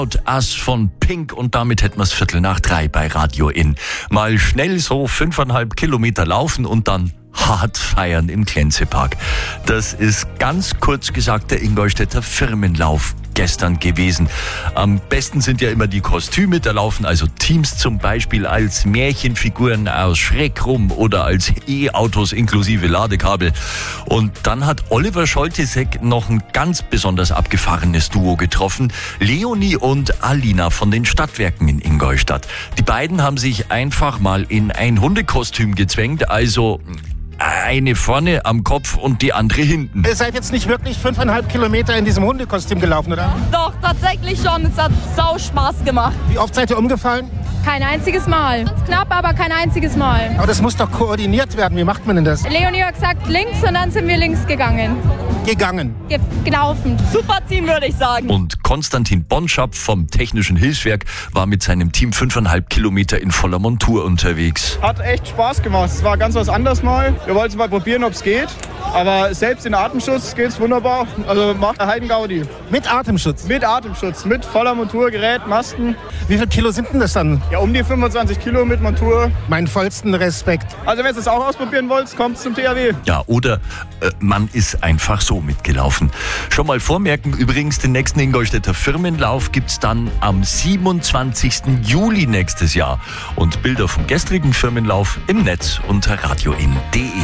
Us von Pink und damit hätten wir es 2:45 bei Radio In. Mal schnell so 5,5 Kilometer laufen und dann hart feiern im Glänzepark. Das ist ganz kurz gesagt der Ingolstädter Firmenlauf gestern gewesen. Am besten sind ja immer die Kostüme, da laufen also Teams zum Beispiel als Märchenfiguren aus Schreck rum oder als E-Autos inklusive Ladekabel. Und dann hat Oliver Scholtesek noch ein ganz besonders abgefahrenes Duo getroffen. Leonie und Alina von den Stadtwerken in Ingolstadt. Die beiden haben sich einfach mal in ein Hundekostüm gezwängt, also eine vorne am Kopf und die andere hinten. Ihr seid jetzt nicht wirklich 5,5 Kilometer in diesem Hundekostüm gelaufen, oder? Doch, tatsächlich schon. Es hat sau Spaß gemacht. Wie oft seid ihr umgefallen? Kein einziges Mal. Ganz knapp, aber kein einziges Mal. Aber das muss doch koordiniert werden. Wie macht man denn das? Leonie hat gesagt links und dann sind wir links gegangen. Gegangen. Gelaufen. Super Team, würde ich sagen. Und Konstantin Bonschap vom Technischen Hilfswerk war mit seinem Team 5,5 Kilometer in voller Montur unterwegs. Hat echt Spaß gemacht. Es war ganz was anderes mal. Wir wollten mal probieren, ob es geht. Aber selbst in Atemschutz geht's wunderbar. Also macht der Heidengaudi. Mit Atemschutz? Mit Atemschutz, mit voller Montur, Gerät, Masten. Wie viel Kilo sind denn das dann? Ja, um die 25 Kilo mit Montur. Meinen vollsten Respekt. Also wenn ihr es auch ausprobieren wollt, kommt zum THW. Ja, oder man ist einfach so mitgelaufen. Schon mal vormerken, übrigens, den nächsten Ingolstädter Firmenlauf gibt's dann am 27. Juli nächstes Jahr. Und Bilder vom gestrigen Firmenlauf im Netz unter radioin.de.